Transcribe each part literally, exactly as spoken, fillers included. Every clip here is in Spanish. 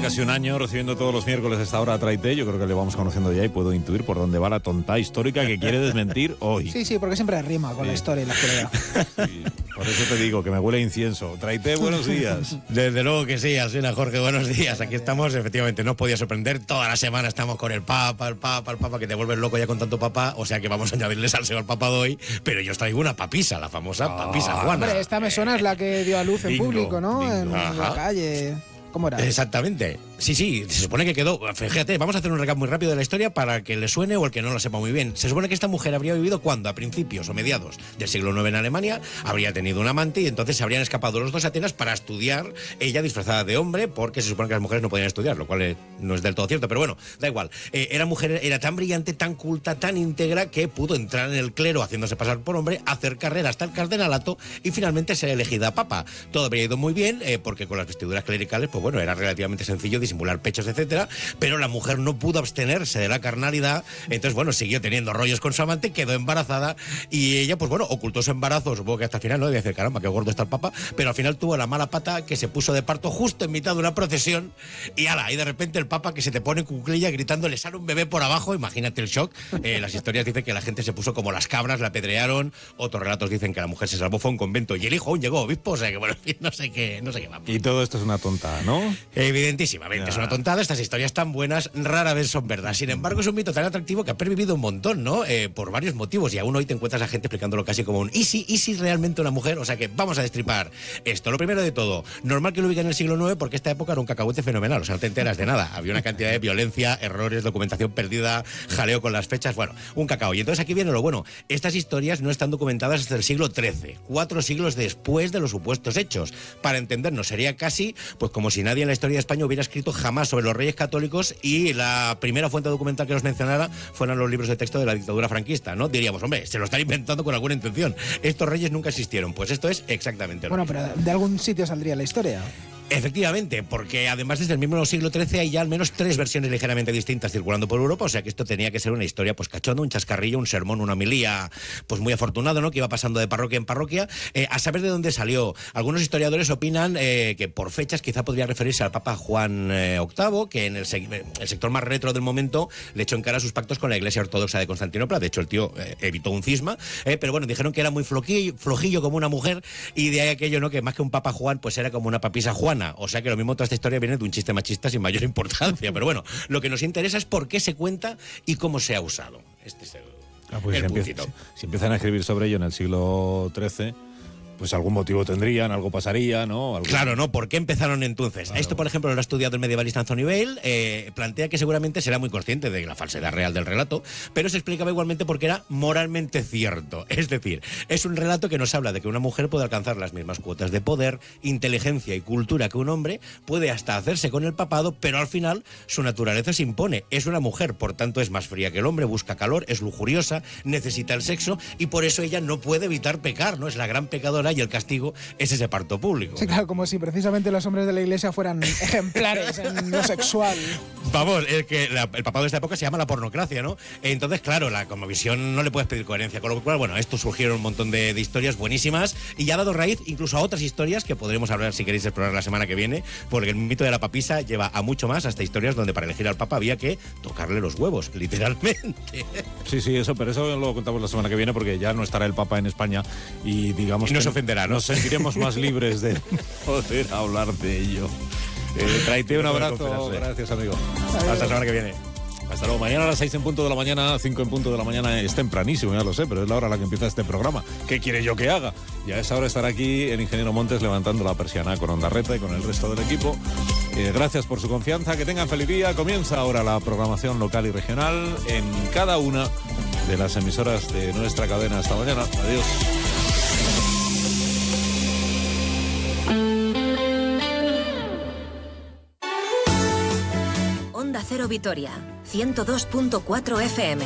casi un año recibiendo todos los miércoles a esta hora a Traité. Yo creo que le vamos conociendo ya y puedo intuir por dónde va la tonta histórica que quiere desmentir hoy. Sí, sí, porque siempre rima con sí. la historia y la actualidad. Sí, por eso te digo que me huele a incienso. Traité, buenos días. Desde luego que sí, Alsina, Jorge, buenos días. Aquí estamos, efectivamente, no os podía sorprender. Toda la semana estamos con el Papa, el Papa, el Papa, que te vuelves loco ya con tanto Papa. O sea que vamos a añadirle salseo al Papa de hoy. Pero yo os traigo una papisa, la famosa oh, papisa Juana. Hombre, esta me suena, es la que dio a luz en bingo, público, ¿no? Bingo. En Ajá. la calle. ¿Cómo era? Exactamente. Sí, sí, se supone que quedó... Fíjate, vamos a hacer un recap muy rápido de la historia para que le suene o el que no lo sepa muy bien. Se supone que esta mujer habría vivido cuando, a principios o mediados del siglo noveno en Alemania, habría tenido un amante y entonces se habrían escapado los dos a Atenas para estudiar, ella disfrazada de hombre, porque se supone que las mujeres no podían estudiar, lo cual no es del todo cierto, pero bueno, da igual. Eh, era mujer, era tan brillante, tan culta, tan íntegra, que pudo entrar en el clero haciéndose pasar por hombre, hacer carrera hasta el cardenalato y finalmente ser elegida papa. Todo habría ido muy bien, eh, porque con las vestiduras clericales, pues bueno, era relativamente sencillo disimular pechos, etcétera, pero la mujer no pudo abstenerse de la carnalidad, entonces bueno, siguió teniendo rollos con su amante, quedó embarazada y ella pues bueno, ocultó su embarazo, supongo que hasta el final, no debía decir, caramba, qué gordo está el Papa, pero al final tuvo la mala pata que se puso de parto justo en mitad de una procesión y ala, y de repente el Papa que se te pone en cuclilla gritando, le sale un bebé por abajo, imagínate el shock. Eh, las historias dicen que la gente se puso como las cabras, la apedrearon, otros relatos dicen que la mujer se salvó, fue a un convento y el hijo aún llegó obispo, o sea que bueno, no sé qué, no sé qué vamos. Y todo esto es una tonta, ¿no? Evidentísimamente, ya. Es una tontada, estas historias tan buenas rara vez son verdad. Sin embargo, es un mito tan atractivo que ha pervivido un montón, ¿no? Eh, por varios motivos, y aún hoy te encuentras a gente explicándolo casi como un ¿y si, y si realmente una mujer? O sea que vamos a destripar esto. Lo primero de todo, normal que lo ubiquen en el siglo noveno porque esta época era un cacahuete fenomenal, o sea, no te enteras de nada. Había una cantidad de violencia, errores, documentación perdida, jaleo con las fechas, bueno, un cacao. Y entonces aquí viene lo bueno, estas historias no están documentadas hasta el siglo trece, cuatro siglos después de los supuestos hechos. Para entendernos, sería casi pues como si nadie en la historia de España hubiera escrito jamás sobre los reyes católicos y la primera fuente documental que nos mencionara fueran los libros de texto de la dictadura franquista, ¿no? Diríamos, hombre, se lo están inventando con alguna intención. Estos reyes nunca existieron. Pues esto es exactamente lo Bueno, mismo. pero de algún sitio saldría la historia. Efectivamente, porque además desde el mismo siglo trece hay ya al menos tres versiones ligeramente distintas circulando por Europa, o sea que esto tenía que ser una historia pues cachonda, un chascarrillo, un sermón, una homilía pues muy afortunado, ¿no? Que iba pasando de parroquia en parroquia, eh, a saber de dónde salió. Algunos historiadores opinan eh, que por fechas quizá podría referirse al Papa Juan eh, octavo, que en el, se el sector más retro del momento le echó en cara sus pactos con la Iglesia Ortodoxa de Constantinopla. De hecho el tío eh, evitó un cisma, eh, pero bueno, dijeron que era muy flojillo, flojillo como una mujer y de ahí aquello, ¿no? Que más que un Papa Juan pues era como una papisa Juana. O sea que lo mismo toda esta historia viene de un chiste machista sin mayor importancia. Pero bueno, lo que nos interesa es por qué se cuenta y cómo se ha usado. Este es el, ah, pues el si, puntito. empieza, si, si empiezan a escribir sobre ello en el siglo trece... pues algún motivo tendrían, algo pasaría, ¿no? ¿Algún... Claro, ¿no? ¿Por qué empezaron entonces? Claro. Esto, por ejemplo, lo ha estudiado el medievalista Anthony Bale, eh, plantea que seguramente será muy consciente de la falsedad real del relato, pero se explicaba igualmente porque era moralmente cierto. Es decir, es un relato que nos habla de que una mujer puede alcanzar las mismas cuotas de poder, inteligencia y cultura que un hombre, puede hasta hacerse con el papado, pero al final su naturaleza se impone. Es una mujer, por tanto es más fría que el hombre, busca calor, es lujuriosa, necesita el sexo y por eso ella no puede evitar pecar, ¿no? Es la gran pecadora y el castigo es ese parto público. Sí, claro, como si precisamente los hombres de la Iglesia fueran ejemplares en lo sexual. Vamos, es que la, el papado de esta época se llama la pornocracia, ¿no? Entonces, claro, la cosmovisión no le puedes pedir coherencia, con lo cual, bueno, esto surgieron un montón de, de historias buenísimas y ya ha dado raíz incluso a otras historias que podremos hablar si queréis explorar la semana que viene, porque el mito de la papisa lleva a mucho más, hasta historias donde para elegir al papa había que tocarle los huevos, literalmente. Sí, sí, eso, pero eso lo contamos la semana que viene porque ya no estará el papa en España y digamos y no que se ofenderá, ¿no? Nos sentiremos más libres de poder hablar de ello. Eh, Traité, un abrazo. Gracias, amigo. Hasta la semana que viene. Hasta luego. Mañana a las seis en punto de la mañana, cinco en punto de la mañana. Es tempranísimo, ya lo sé, pero es la hora a la que empieza este programa. ¿Qué quiere yo que haga? Y a esa hora estará aquí el ingeniero Montes levantando la persiana con Onda Reta y con el resto del equipo. Eh, gracias por su confianza. Que tengan feliz día. Comienza ahora la programación local y regional en cada una de las emisoras de nuestra cadena. Hasta mañana. Adiós. Onda Cero Vitoria, ciento dos punto cuatro F M.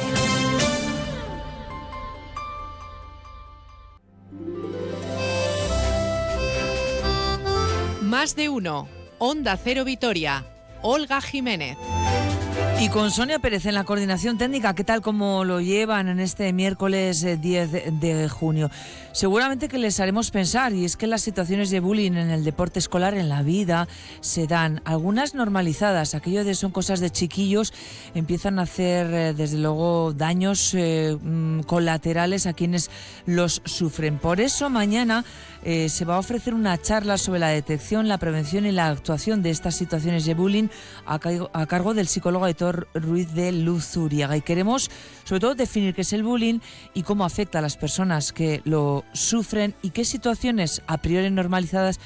Más de uno. Onda Cero Vitoria. Olga Jiménez. Y con Sonia Pérez en la coordinación técnica, ¿qué tal como lo llevan en este miércoles diez de junio? Seguramente que les haremos pensar, y es que las situaciones de bullying en el deporte escolar, en la vida, se dan. Algunas normalizadas, aquello de son cosas de chiquillos, empiezan a hacer desde luego daños eh, colaterales a quienes los sufren. Por eso mañana eh, se va a ofrecer una charla sobre la detección, la prevención y la actuación de estas situaciones de bullying a, cargo, a cargo del psicólogo Aitor Ruiz de Luzuriaga. Y queremos sobre todo definir qué es el bullying y cómo afecta a las personas que lo sufren y qué situaciones a priori normalizadas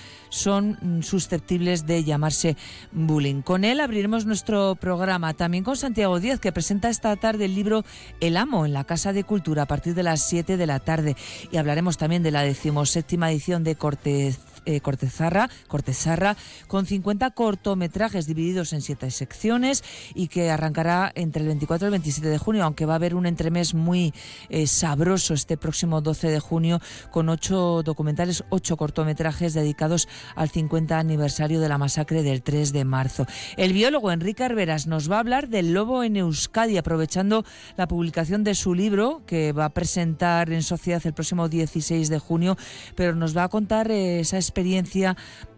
son susceptibles de llamarse bullying. Con él abriremos nuestro programa, también con Santiago Díaz, que presenta esta tarde el libro El Amo en la Casa de Cultura a partir de las siete de la tarde, y hablaremos también de la decimoséptima edición de Cortez Eh, Cortezarra, Cortezarra, con cincuenta cortometrajes divididos en siete secciones y que arrancará entre el veinticuatro y el veintisiete de junio, aunque va a haber un entremés muy eh, sabroso este próximo doce de junio con ocho documentales, ocho cortometrajes dedicados al cincuenta aniversario de la masacre del tres de marzo. El biólogo Enrique Arberas nos va a hablar del lobo en Euskadi, aprovechando la publicación de su libro que va a presentar en Sociedad el próximo dieciséis de junio, pero nos va a contar eh, esa experiencia,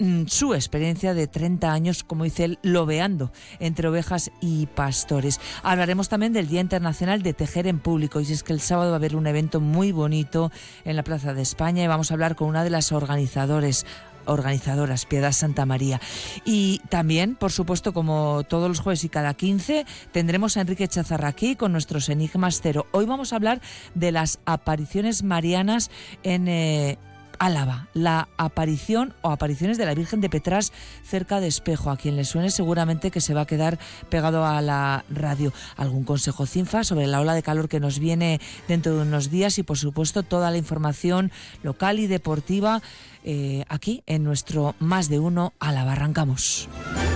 su experiencia de treinta años, como dice él, lobeando entre ovejas y pastores. Hablaremos también del Día Internacional de Tejer en Público, y es que el sábado va a haber un evento muy bonito en la Plaza de España y vamos a hablar con una de las organizadores organizadoras, Piedad Santa María. Y también, por supuesto, como todos los jueves y cada quince, tendremos a Enrique Chazarra aquí con nuestros Enigmas Cero. Hoy vamos a hablar de las apariciones marianas en eh, Álava, la aparición o apariciones de la Virgen de Petrás cerca de Espejo. A quien le suene seguramente que se va a quedar pegado a la radio. Algún consejo cinfa sobre la ola de calor que nos viene dentro de unos días y por supuesto toda la información local y deportiva eh, aquí en nuestro Más de Uno Álava. Arrancamos.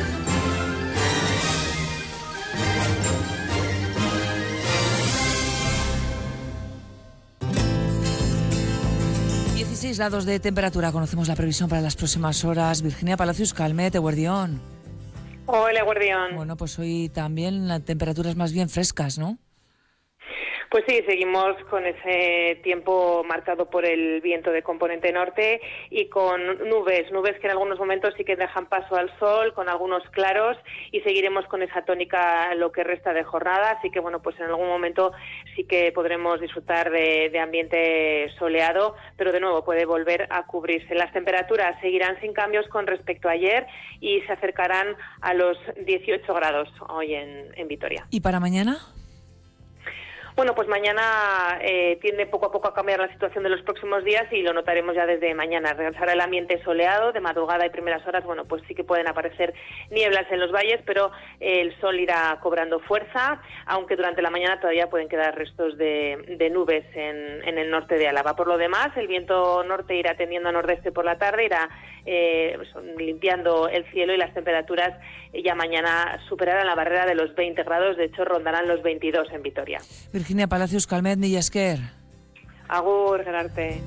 dieciséis grados de temperatura, conocemos la previsión para las próximas horas. Virginia Palacios Calmet, Eguerdión. Hola, Eguerdión. Bueno, pues hoy también las temperaturas más bien frescas, ¿no? Pues sí, seguimos con ese tiempo marcado por el viento de componente norte y con nubes, nubes que en algunos momentos sí que dejan paso al sol, con algunos claros, y seguiremos con esa tónica lo que resta de jornada, así que bueno, pues en algún momento sí que podremos disfrutar de, de ambiente soleado, pero de nuevo puede volver a cubrirse. Las temperaturas seguirán sin cambios con respecto a ayer y se acercarán a los dieciocho grados hoy en, en Vitoria. ¿Y para mañana? Bueno, pues mañana eh, tiende poco a poco a cambiar la situación de los próximos días y lo notaremos ya desde mañana. Regresará el ambiente soleado, de madrugada y primeras horas, bueno, pues sí que pueden aparecer nieblas en los valles, pero eh, el sol irá cobrando fuerza, aunque durante la mañana todavía pueden quedar restos de, de nubes en, en el norte de Álava. Por lo demás, el viento norte irá tendiendo a nordeste por la tarde, irá eh, limpiando el cielo y las temperaturas eh, ya mañana superarán la barrera de los veinte grados, de hecho rondarán los veintidós en Vitoria. Virginia Palacios Calmet, mila esker. Agur, Gerarte.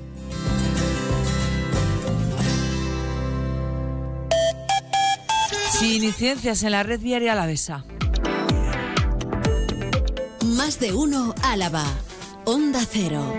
Sin incidencias en la red viaria alavesa. Más de Uno Álava. Onda Cero.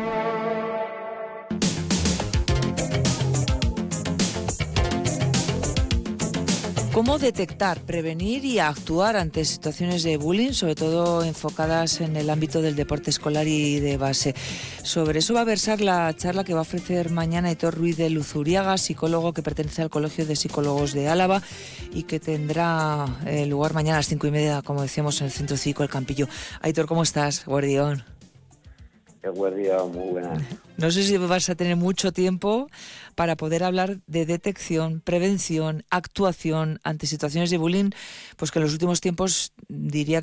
¿Cómo detectar, prevenir y actuar ante situaciones de bullying, sobre todo enfocadas en el ámbito del deporte escolar y de base? Sobre eso va a versar la charla que va a ofrecer mañana Aitor Ruiz de Luzuriaga, psicólogo que pertenece al Colegio de Psicólogos de Álava y que tendrá eh, lugar mañana a las cinco y media, como decíamos, en el Centro Cívico El Campillo. Aitor, ¿cómo estás? Guardión. Guardión, muy buena. No sé si vas a tener mucho tiempo para poder hablar de detección, prevención, actuación ante situaciones de bullying, pues que en los últimos tiempos diría